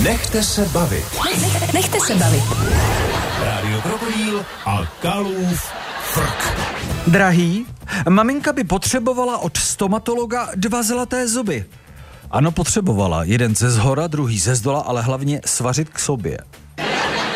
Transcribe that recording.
Nechte se bavit. Nechte se bavit. Rádio Krokodýl a Kalův frk. Drahý, maminka by potřebovala od stomatologa 2 zlaté zuby. Ano, potřebovala. Jeden ze zhora, druhý ze zdola, ale hlavně svařit k sobě.